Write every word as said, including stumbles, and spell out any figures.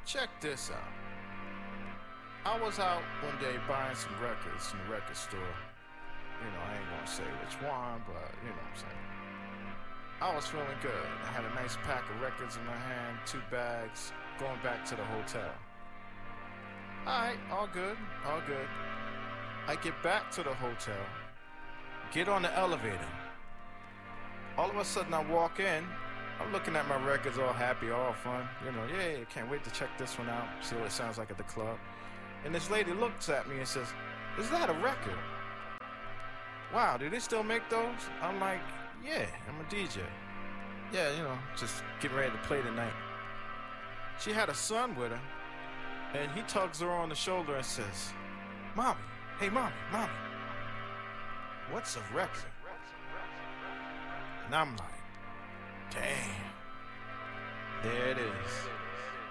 Check this out. I was out one day buying some records in the record store. You know, I ain't gonna say which one, but you know what I'm saying. I was feeling good. I had a nice pack of records in my hand, two bags, going back to the hotel. Alright, all good, all good. I get back to the hotel, get on the elevator. All of a sudden I walk in, I'm looking at my records, all happy, all fun. You know, yeah, can't wait to check this one out, see what it sounds like at the club. And this lady looks at me and says, "Is that a record? Wow, do they still make those?" I'm like, "Yeah, I'm a D J. Yeah, you know, just getting ready to play tonight." She had a son with her, and he tugs her on the shoulder and says, "Mommy, hey, mommy, mommy, what's a record?" And I'm like, damn, there it is.